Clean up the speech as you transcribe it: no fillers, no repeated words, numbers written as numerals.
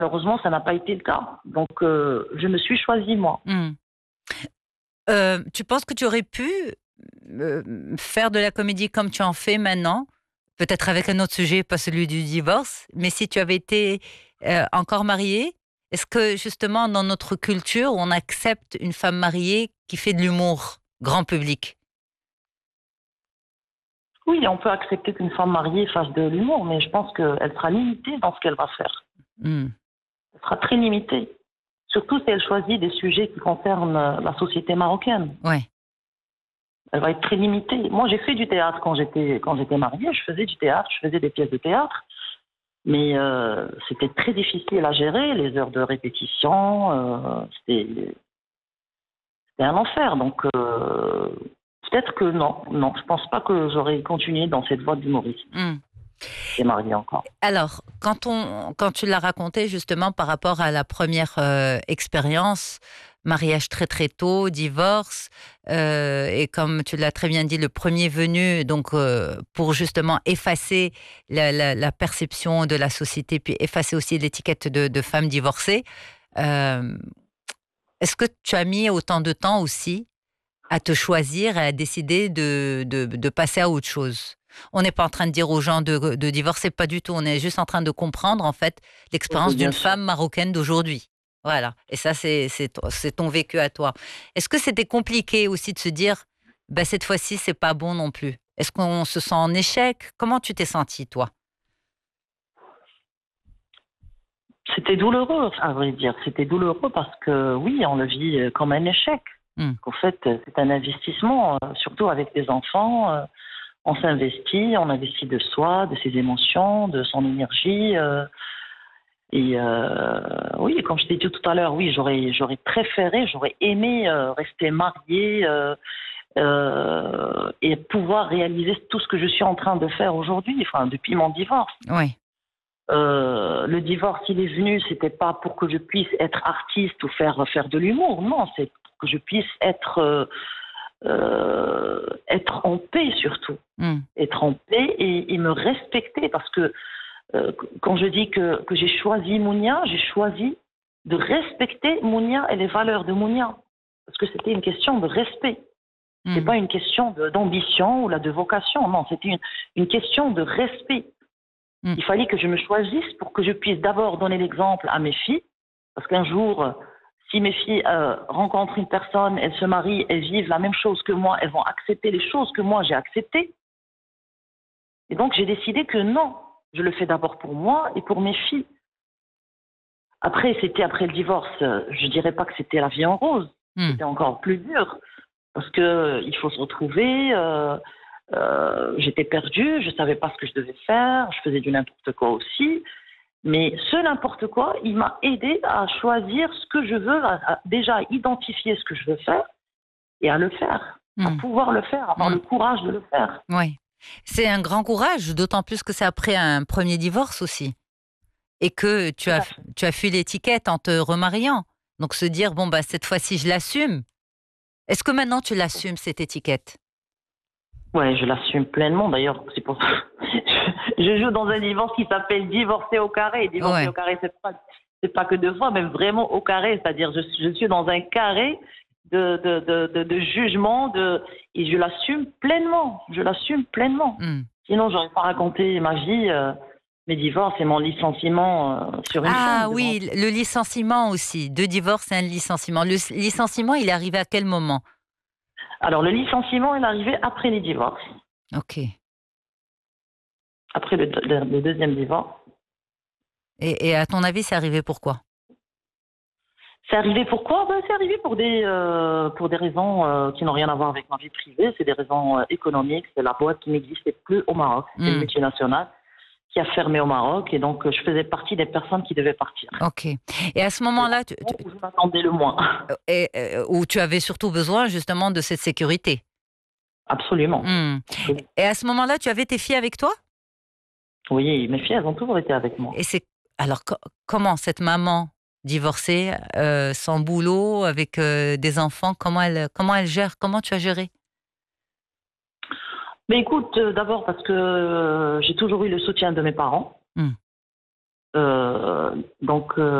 Malheureusement, ça n'a pas été le cas. Donc, je me suis choisie, moi. Hmm. Tu penses que tu aurais pu faire de la comédie comme tu en fais maintenant, peut-être avec un autre sujet, pas celui du divorce, mais si tu avais été encore mariée, est-ce que justement dans notre culture, on accepte une femme mariée qui fait de l'humour grand public? Oui, on peut accepter qu'une femme mariée fasse de l'humour, mais je pense qu'elle sera limitée dans ce qu'elle va faire. Hmm. Elle sera très limitée. Surtout si elle choisit des sujets qui concernent la société marocaine. Ouais. Elle va être très limitée. Moi, j'ai fait du théâtre quand j'étais mariée. Je faisais du théâtre, je faisais des pièces de théâtre. Mais c'était très difficile à gérer, les heures de répétition. C'était un enfer. Donc, peut-être que non. Non, je pense pas que j'aurais continué dans cette voie d'humoriste. Hmm. J'ai marié encore. Alors, quand tu l'as raconté justement par rapport à la première expérience, mariage très très tôt, divorce, et comme tu l'as très bien dit, le premier venu, donc pour justement effacer la perception de la société, puis effacer aussi l'étiquette de femme divorcée. euh, Est-ce que tu as mis autant de temps aussi à te choisir et à décider de passer à autre chose? On n'est pas en train de dire aux gens de divorcer, pas du tout. On est juste en train de comprendre, en fait, l'expérience Oui, d'une bien sûr. femme marocaine d'aujourd'hui. Voilà. Et ça, c'est ton vécu à toi. Est-ce que c'était compliqué aussi de se dire, bah, cette fois-ci, c'est pas bon non plus? Est-ce qu'on se sent en échec? Comment tu t'es sentie, toi? C'était douloureux, à vrai dire. C'était douloureux parce que, oui, on le vit comme un échec. Hmm. Qu'au fait, c'est un investissement, surtout avec des enfants. On s'investit, on investit de soi, de ses émotions, de son énergie. Oui, comme je t'ai dit tout à l'heure, oui, j'aurais préféré, j'aurais aimé rester mariée et pouvoir réaliser tout ce que je suis en train de faire aujourd'hui, enfin, depuis mon divorce. Oui. Le divorce, il est venu, c'était pas pour que je puisse être artiste ou faire de l'humour, non, c'est pour que je puisse être en paix surtout, Hmm. être en paix et me respecter parce que quand je dis que j'ai choisi Mounia, j'ai choisi de respecter Mounia et les valeurs de Mounia parce que c'était une question de respect. C'était Hmm. pas une question d'ambition ou là de vocation, non, c'était une question de respect. Hmm. Il fallait que je me choisisse pour que je puisse d'abord donner l'exemple à mes filles, parce qu'un jour, si mes filles rencontrent une personne, elles se marient, elles vivent la même chose que moi, elles vont accepter les choses que moi j'ai acceptées. Et donc j'ai décidé que non, je le fais d'abord pour moi et pour mes filles. Après, c'était après le divorce, je dirais pas que c'était la vie en rose, Hmm. c'était encore plus dur, parce que il faut se retrouver. J'étais perdue, je ne savais pas ce que je devais faire, je faisais du n'importe quoi aussi. Mais ce n'importe quoi, il m'a aidé à choisir ce que je veux, déjà identifier ce que je veux faire et à le faire, à Hmm. pouvoir le faire, avoir Hmm. le courage de le faire. Oui. C'est un grand courage, d'autant plus que c'est après un premier divorce aussi. Et que Tout à fait. tu as fui l'étiquette en te remariant. Donc se dire, bon, bah, cette fois-ci, je l'assume. Est-ce que maintenant tu l'assumes, cette étiquette? Ouais, je l'assume pleinement. D'ailleurs, c'est pour ça. Je joue dans un divorce qui s'appelle Divorcé au carré. Divorcé au Ouais. carré, c'est pas que deux fois, mais vraiment au carré. C'est-à-dire, je suis dans un carré de jugement, et je l'assume pleinement. Je l'assume pleinement. Hmm. Sinon, j'aurais pas raconté ma vie, mes divorces et mon licenciement sur une Ah chaîne devant. oui, le licenciement aussi. Deux divorces et un licenciement. Le licenciement, il est arrivé à quel moment? Alors, le licenciement est arrivé après les divorces, Ok. après le deuxième divorce. Et à ton avis, c'est arrivé pourquoi? C'est arrivé pourquoi? Ben, c'est arrivé pour des raisons qui n'ont rien à voir avec ma vie privée. C'est des raisons économiques. C'est la boîte qui n'existait plus au Maroc. C'est une Hmm. multinationale qui a fermé au Maroc. Et donc, je faisais partie des personnes qui devaient partir. Ok. Et à ce C'est moment-là, là où je m'attendais le moins. où tu avais surtout besoin justement de cette sécurité. Absolument. Hmm. Absolument. Et à ce moment-là, tu avais tes filles avec toi? Oui, mes filles, elles ont toujours été avec moi. Et c'est alors comment cette maman divorcée, sans boulot, avec des enfants, comment elle gère? Comment tu as géré? Mais écoute, d'abord parce que j'ai toujours eu le soutien de mes parents. Hmm. Donc,